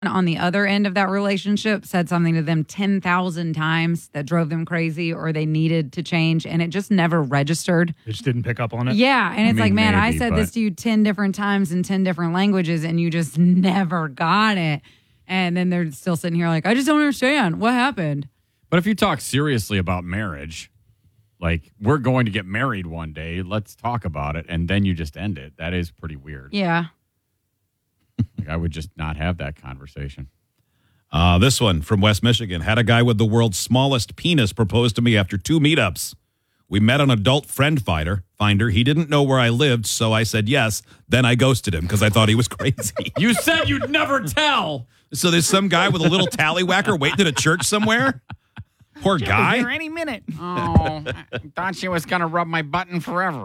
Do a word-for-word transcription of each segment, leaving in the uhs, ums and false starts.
on the other end of that relationship said something to them ten thousand times that drove them crazy or they needed to change, and it just never registered. They just didn't pick up on it? Yeah, and it's I like, mean, man, maybe, I said but- this to you ten different times in ten different languages, and you just never got it. And then they're still sitting here like, I just don't understand. What happened? But if you talk seriously about marriage, like, we're going to get married one day, let's talk about it, and then you just end it. That is pretty weird. Yeah. Like, I would just not have that conversation. Uh, this one from West Michigan. Had a guy with the world's smallest penis propose to me after two meetups. We met on Adult Friend Finder. Finder. He didn't know where I lived, so I said yes. Then I ghosted him because I thought he was crazy. You said you'd never tell. So there's some guy with a little tallywhacker waiting at a church somewhere? Poor guy. Here any minute. Oh, I thought she was going to rub my button forever.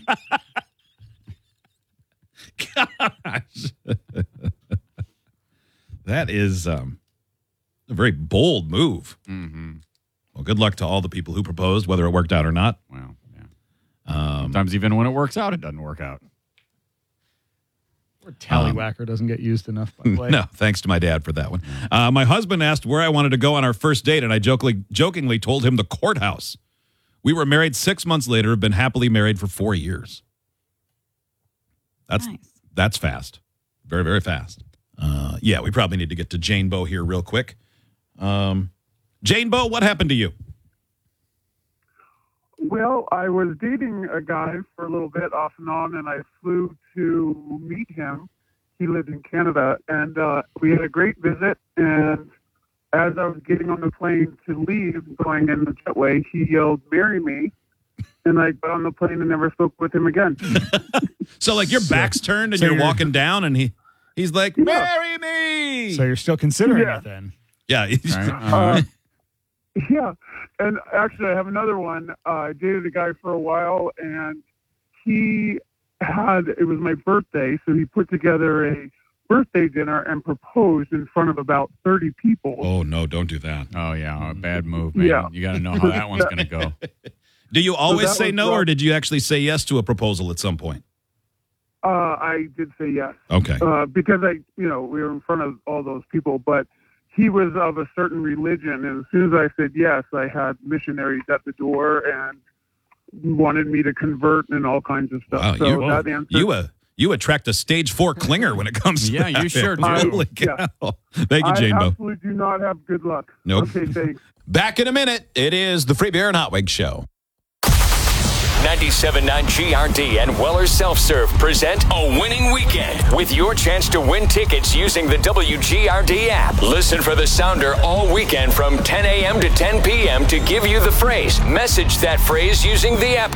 Gosh. That is um, a very bold move. Mm-hmm. Well, good luck to all the people who proposed, whether it worked out or not. Well, yeah. Um, Sometimes even when it works out, it doesn't work out. Tallywhacker doesn't get used enough, by the way. No, thanks to my dad for that one. Uh, my husband asked where I wanted to go on our first date, and I jokingly, jokingly told him the courthouse. We were married six months later, have been happily married for four years. That's Nice. that's fast. Very, very fast. Uh, yeah, we probably need to get to Jane Bow here real quick. Um, Jane Bow, what happened to you? Well, I was dating a guy for a little bit off and on, and I flew to meet him. He lived in Canada, and uh, we had a great visit. And as I was getting on the plane to leave, going in the jetway, he yelled, "Marry me." And I got on the plane and never spoke with him again. So, like, your back's turned and so you're you're- walking down, and he he's like, Yeah. "Marry me." So you're still considering Yeah. it then? yeah, he's- Right? Uh, yeah. And actually, I have another one. Uh, I dated a guy for a while, and he had, it was my birthday, so he put together a birthday dinner and proposed in front of about thirty people. oh no, don't do that. Oh, yeah. A bad move, man. Yeah. You got to know how that one's going to go. Do you always that say was no, rough. or did you actually say yes to a proposal at some point? Uh, I did say yes. Okay. Uh, because I, you know, we were in front of all those people, but he was of a certain religion, and as soon as I said yes, I had missionaries at the door and wanted me to convert and all kinds of stuff. Wow, so you, that answer, you, uh, you attract a stage four clinger when it comes to Yeah, that. you sure do. Holy Yeah. cow. Thank you, I Jane Bow. absolutely do not have good luck. Nope. Okay, thanks. Back in a minute. It is the Free Beer and Hot Wings Show. ninety-seven point nine G R D and Weller Self-Serve present a winning weekend with your chance to win tickets using the W G R D app. Listen for the sounder all weekend from ten a.m. to ten p.m. to give you the phrase. Message that phrase using the app